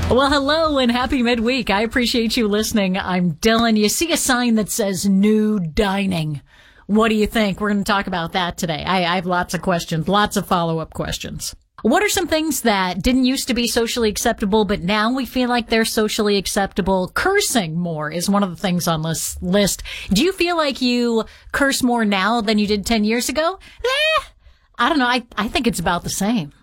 Well, hello and happy midweek. I appreciate you listening. I'm Dylan. You see a sign that says new dining. What do you think? We're going to talk about that today. I have lots of questions, lots of follow-up questions. What are some things that didn't used to be socially acceptable, but now we feel like they're socially acceptable? Cursing more is one of the things on this list. Do you feel like you curse more now than you did 10 years ago? I don't know. I think it's about the same.